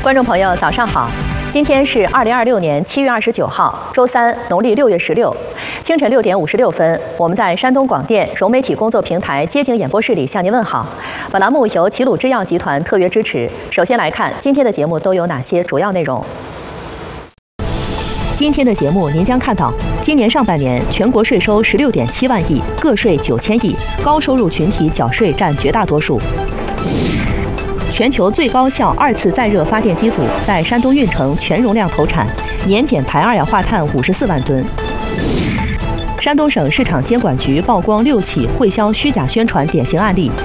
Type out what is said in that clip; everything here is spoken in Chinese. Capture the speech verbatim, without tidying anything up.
观众朋友，早上好！今天是二零二六年七月二十九号，周三，农历六月十六，清晨六点五十六分，我们在山东广电融媒体工作平台街景演播室里向您问好。本栏目由齐鲁制药集团特约支持。首先来看今天的节目都有哪些主要内容。今天的节目您将看到，今年上半年全国税收十六点七万亿，个税九千亿，高收入群体缴税占绝大多数。全球最高效二次再热发电机组在山东运城全容量投产，年减排二氧化碳五十四万吨。山东省市场监管局曝光六起会销虚假宣传典型案例，